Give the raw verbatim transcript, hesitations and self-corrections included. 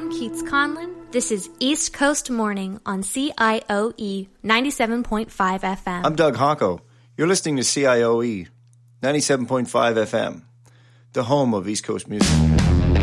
I'm Keats Conlon. This is East Coast Morning on C I O E ninety-seven point five F M. I'm Doug Honko. You're listening to C I O E ninety-seven point five F M, the home of East Coast music.